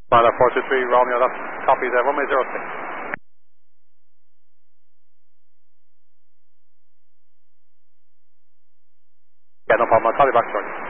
Milo 423 Romeo, that's copy there, runway 06. Yeah, no problem, I'll call you back shortly.